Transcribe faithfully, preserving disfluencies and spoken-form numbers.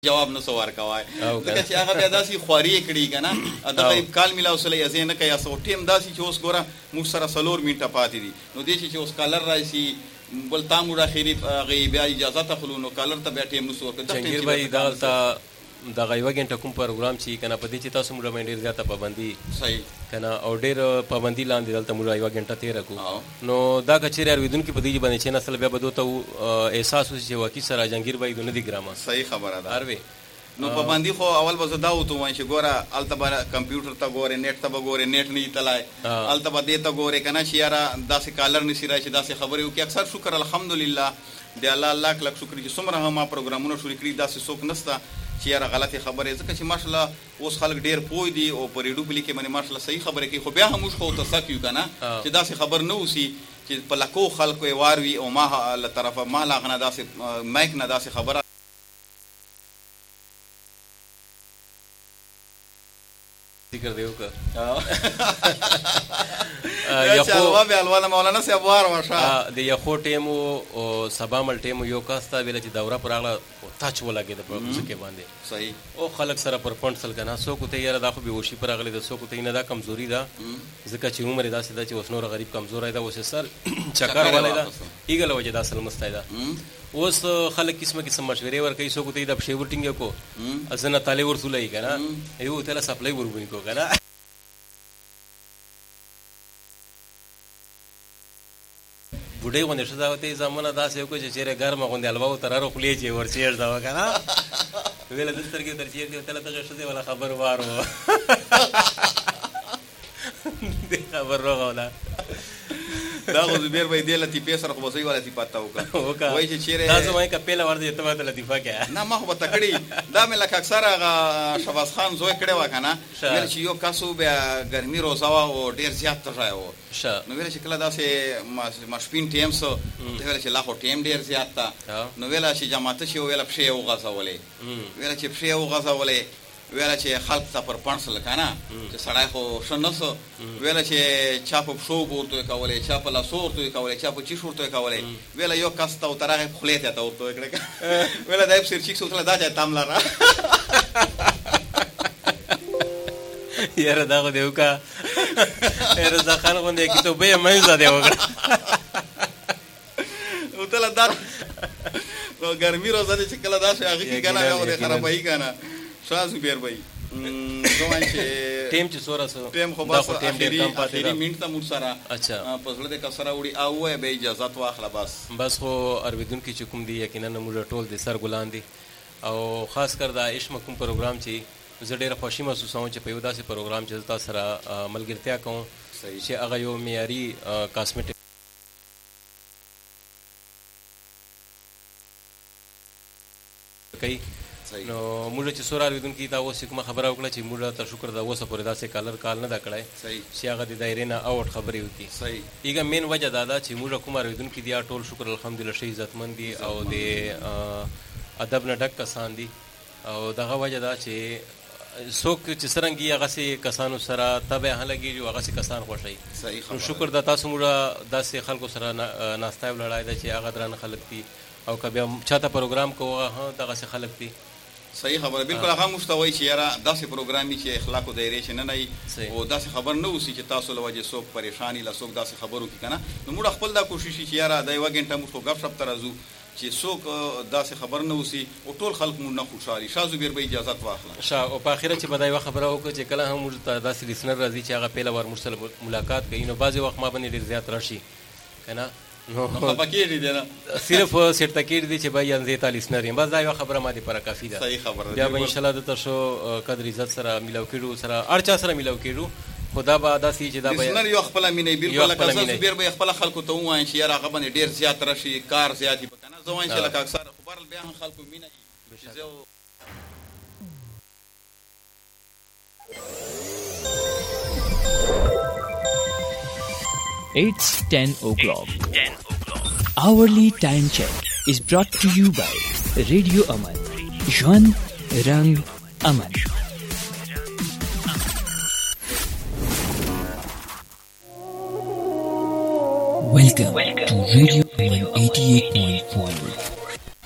جواب نه سوار کوای ځکه چې هغه بیا داسې خواري کړي کنه دغه کال میلا وسله یې نه کوي اسو ټیم داسې چې اوس ګوره موږ سره سلور منټه پاتې دي نو دې چې اوس کالر راشي بل تامو اخیری غي بیا اجازه ته خلونو کالر ته بیا ټیم نو سور کړه جنگیر بھائی دالتا دغه یو غنټه کوم پروګرام چې کنه په دې چې تاسو موږ باندې ډیر زیاته پابندي صحیح کنه او ډیر پابندي لاندې دلته موږ یو غنټه تیر کو نو دا کچېر ارویدون کې په دې باندې چې نسل بیا بده ته احساس وشي چې واقعي سره جنگیر بھائی دونه دي ګرامه صحیح خبره ده اروي نو پابندي خو اول به زدا و ته وای چې ګوره التبا کمپیوټر ته ګوره نیټ ته ګوره نیټ نه تلای التبا دې ته ګوره کنه چې یاره داسې کالر نشي راشي داسې خبرې وکي اکثر شکر الحمدلله دی الله الله لک شکر چې څومره ما پروګرامونه شروع کړی داسې څوک نسته چې یاره غلطي خبره ځکه چې ماشاءالله اوس خلک ډیر پوي دي او په ریډیو پلی کې باندې ماشاءالله صحیح خبره کوي خو بیا هم موږ خو تاسو کنه چې داسې خبر نه وسی چې په لکو خلکو یې واروي او ما له طرفه ما لا غنه داسې مایک نه داسې خبره ذکر دیو کا یا خو به الواله مولانا صاحب وار واشه د یو خو ټیمو او سبا مل ټیمو یو کاستا ویل چې دوره پر اغله تاچ ولګید په ځکه باندې صحیح او خلک سره پر پونسل کنه سو کو ته یاره دا خو به وشي پر اغله د سو کو ته نه دا کمزوري ده ځکه چې عمر داسې ده چې وسنور غریب کمزور ده اوس سر چکر ولای ده ایګل وجه دا اصل مستایده اوس خلک قسمه قسم مشورې ور کوي سو کو ته د بشي ورټینګ کو ازنه تعالی ورسولای کنه یو ته سپلای ورغوي کو کنه بډای غونډه شته دا ته زمونه داسې یو چې چیرې ګرمه غونډه الواو تراره خولې چې ورچیر دا وکنه ویل د سترګې ترچیر دی تل ته شته ولا خبر وارو دې خبر راغله دا غو زبیر بھائی دی لطیفه سره خو وسوي ولا لطیفه وکا وای چې چیرې تاسو وای کپیله ورته ته ته لطیفه کې نه ما خو تکړی دا مې لکه اکثر هغه شفاس خان زوی کړي وکنه ویل چې یو کاسو بیا ګرمي روزاوا او ډیر زیات تراو نو ویل چې کله داسې ما شپین ټیم سو ویل چې لا خو ټیم ډیر زیات تا نو ویل چې جماعت شي ویل په شی او غزاولې ویل چې په شی او غزاولې ویل چې خلک ته پر پانسل کنه چې سړی خو شنسو ویل چې چا په شو ورته کولې چا په لاس ورته کولې چا په چیش ورته کولې ویل یو کس ته ترغه خلیته ته ورته کړه ویل دای په سر چیک سوتله دا چې تام لاره یاره دا غو دیو کا یاره ځخان غوندې کی ته به مې زده وکړه او تل دا ګرمي روزه چې کله دا شي هغه کې کنه هغه خرابای کنه شازو بیر بھائی دوان چې ټیم چې سورا سو ټیم خو بس اخیری اخیری منټ ته مور سره اچھا پزله د کسره وړي او به اجازه واخله بس بس خو ارویدون کې چې کوم دی یقینا موږ ټول د سر ګلان دي او خاص کر دا عشق کوم پروګرام چې زه ډېر خوشي محسوسوم چې په یو داسې پروګرام چې تاسو سره ملګرتیا کوم چې هغه یو معیاري کاسمیټک کوي نو موږ چې سورا ارویدون کې دا اوس کومه خبره وکړه چې موږ ته شکر دا اوسه پورې داسې کالر کال نه دا کړای چې هغه د دایره نه اوټ خبرې وکړي صحیح ایګه مین وجه دا ده چې موږ کوم ارویدون کې دی ټول شکر الحمدلله شي عزتمن دي او د ادب نه ډک کسان دي او دغه وجه دا چې څوک چې څرنګه هغه سي کسانو سره تبه هلګي جو هغه سي کسان خوشي صحیح خبره شکر د تاسو موږ داسې خلکو سره ناستایب لړای دا چې هغه درن خلک دي او کبه چاته پروګرام کوه ها دغه سي خلک دي صحیح خبره بالکل هغه مستوي چې یاره داسې پروګرامي چې اخلاق او دایره شنه نه او داسې خبر نه وسی چې تاسو لوجه څوک پریشانی لا څوک داسې خبرو کې کنه نو موږ خپل دا کوشش چې یاره دا یو غنټه موږ غف شپ ترازو چې څوک داسې خبر نه وسی او ټول خلک مونږ نه خوشالي شازو بیر به اجازه واخله شا او په اخره چې بدای خبره وکړه چې کله هم موږ ته داسې لیسنر راځي چې هغه پیله ور مرسل ملاقات کوي نو بعضی وخت ما باندې ډیر زیات راشي کنه نو پکې دي نه صرف سیټ تکیر دي چې بای انځه تا لیسنر یم بس دا یو خبره ما دي پر کافی ده صحیح خبره بیا به ان شاء الله د تاسو قدر عزت سره ملو کېړو سره ارچا سره ملو کېړو خدا به داسې چې دا به لیسنر یو خپل مینه بالکل کاسه بیر به خپل خلکو ته وایي چې یاره هغه باندې ډیر زیات راشي کار زیاتی پکنه زوان چې لکه اکثر خبر بیا هم خلکو مینه It's ten o'clock. Hourly time check is brought to you by Radio Aman. Jwan Rang Aman. Welcome, Welcome to Radio Aman eighty-eight point four.